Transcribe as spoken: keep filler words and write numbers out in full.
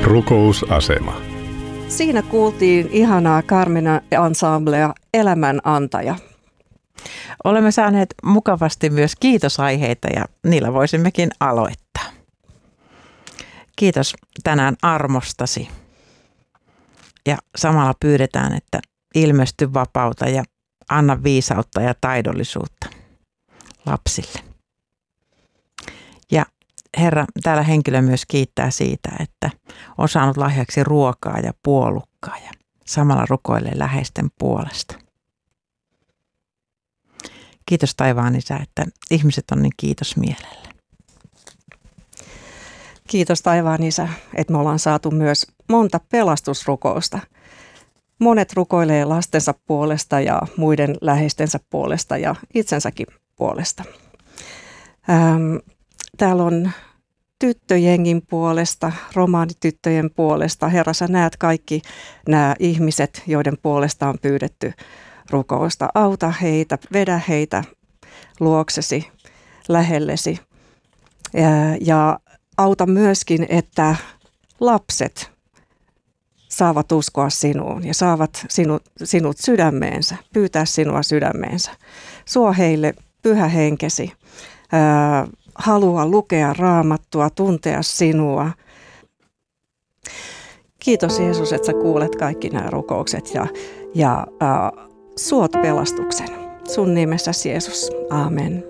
Rukousasema. Siinä kuultiin ihanaa Carmina-ensemblea Elämän antaja. Olemme saaneet mukavasti myös kiitosaiheita ja niillä voisimmekin aloittaa. Kiitos tänään armostasi. Ja samalla pyydetään, että ilmesty vapauta ja anna viisautta ja taidollisuutta lapsille. Ja Herra, täällä henkilö myös kiittää siitä, että on saanut lahjaksi ruokaa ja puolukkaa ja samalla rukoilee läheisten puolesta. Kiitos taivaan Isä, että ihmiset on niin kiitosmielellä. Kiitos taivaan Isä, että me ollaan saatu myös monta pelastusrukousta. Monet rukoilee lastensa puolesta ja muiden läheistensä puolesta ja itsensäkin puolesta. Ähm, täällä on tyttöjengin puolesta, romaanityttöjen puolesta. Herra, sä näet kaikki nämä ihmiset, joiden puolesta on pyydetty rukousta. Auta heitä, vedä heitä luoksesi, lähellesi. Ja, ja auta myöskin, että lapset saavat uskoa sinuun ja saavat sinut, sinut sydämeensä, pyytää sinua sydämeensä. Suo heille pyhä henkesi, ää, halua lukea raamattua, tuntea sinua. Kiitos Jeesus, että sä kuulet kaikki nämä rukoukset ja, ja ää, suot pelastuksen. Sun nimessäsi Jeesus. Aamen.